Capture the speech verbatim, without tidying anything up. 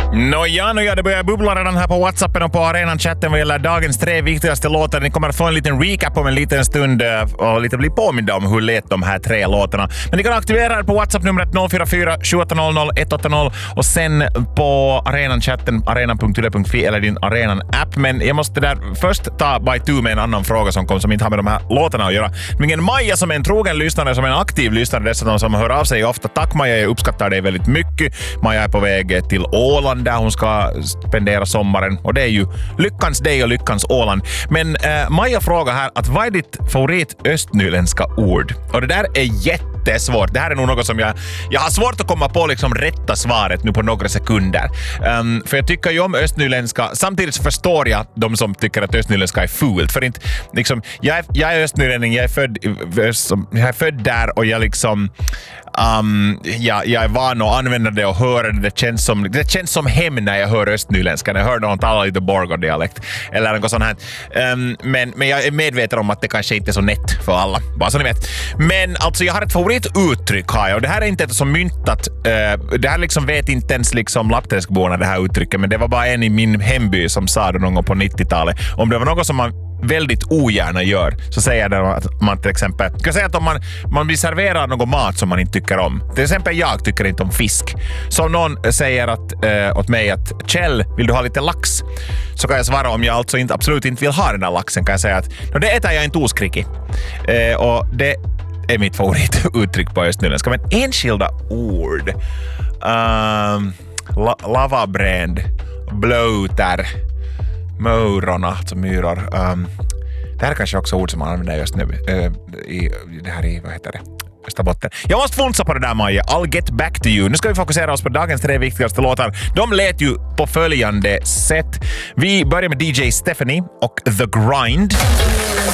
Nåja, nu ja, det börjar bubbla redan här på WhatsAppen och på arenan-chatten vad gäller dagens tre viktigaste låtar. Ni kommer att få en liten recap om en liten stund och lite bli påminda om hur lät de här tre låtarna. Men ni kan aktivera er på WhatsApp-numret noll fyra fyra sju åtta noll noll ett åtta noll och sen på arenan-chatten arenan punkt yle punkt fi eller din arenan-app. Men jag måste där först ta by two med en annan fråga som kom som inte har med de här låtarna att göra. Men Maja som är en trogen lyssnare, som en aktiv lyssnare dessutom, som hör av sig ofta. Tack Maja, jag uppskattar dig väldigt mycket. Maja är på väg till Åland där hon ska spendera sommaren. Och det är ju lyckans dig och lyckans Åland. Men äh, Maja frågar här att vad är ditt favorit östnyländska ord? Och det där är jättesvårt. Det här är nog något som jag... Jag har svårt att komma på liksom rätta svaret nu på några sekunder. Um, för jag tycker ju om östnyländska. Samtidigt så förstår jag de som tycker att östnyländska är fult. För inte, liksom, jag, är, jag är östnylänning, jag är född, jag är född där och jag liksom... Um, jag, jag är van att använda det och höra det. Det känns som, det känns som hem när jag hör östnyländska. När jag hör någon tala lite Borgå-dialekt. Eller något sånt här. Um, men, men jag är medveten om att det kanske inte är så nätt för alla. Bara så ni vet. Men alltså jag har ett favorituttryck här. Och det här är inte ett som myntat. Uh, det här liksom vet inte ens liksom lappträskborna det här uttrycket. Men det var bara en i min hemby som sa det någon gång på nittiotalet. Om det var något som man väldigt ogärna gör, så säger jag att man till exempel kan säga att om man, man blir serverad någon mat som man inte tycker om. Till exempel jag tycker inte om fisk. Så om någon säger att, äh, åt mig att Kjell, vill du ha lite lax? Så kan jag svara, om jag alltså inte, absolut inte vill ha den där laxen, kan jag säga att det äter jag inte oskriki. Äh, och det är mitt favorituttryck på östnyländska. Men enskilda ord. Um, la, lavabränd, blöter, Mörorna, alltså myror. Um, det här är kanske också ord som man använder just nu. Uh, i, det här i, vad heter det? Österbotten. Jag måste funsa på det där, Maja. I'll get back to you. Nu ska vi fokusera oss på dagens tre viktigaste låtar. De lät ju på följande sätt. Vi börjar med D J Stephanie och The Grind.